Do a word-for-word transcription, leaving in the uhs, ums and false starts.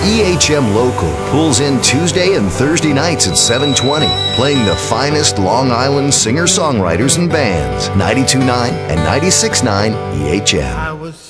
E H M Local pulls in Tuesday and Thursday nights at seven twenty, playing the finest Long Island singer-songwriters and bands. ninety-two point nine and ninety-six point nine E H M.